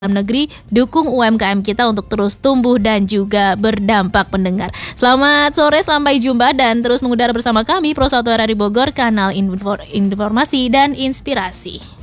dalam negeri, dukung UMKM kita untuk terus tumbuh dan juga berdampak pendengar. Selamat sore, sampai jumpa dan terus mengudara bersama kami Pro 1 RRI Bogor, kanal informasi dan inspirasi.